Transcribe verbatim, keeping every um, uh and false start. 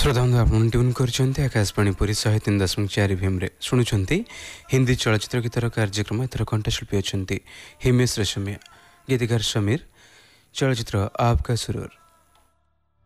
श्रोताबंधु आपण ट्यून करछन्ते आकाशवाणी पुरी शहे तीन दशमिक चार एफएम रे शुणुछन्ते हिंदी चलचित्र गीतर कार्यक्रम एथर कंठशिल्पी अछन्ते हिमेश रेशमिया गीतकार समीर चलचित्र आपका सुरूर।